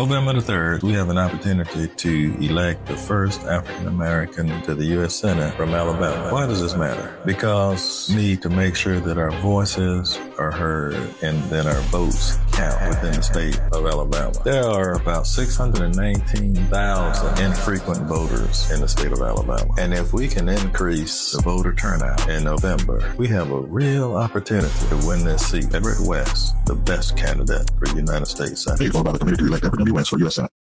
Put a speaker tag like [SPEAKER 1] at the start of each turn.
[SPEAKER 1] November the 3rd, we have an opportunity to elect the first African American to the U.S. Senate from Alabama. Why does this matter? Because we need to make sure that our voices are heard and that our votes count within the state of Alabama. There are about 619,000 infrequent voters in the state of Alabama. And if we can increase the voter turnout in November, we have a real opportunity to win this seat. Everett West, the best candidate for United States Senate.
[SPEAKER 2] Please vote by the committee to elect Everett W. West for U.S. Senate.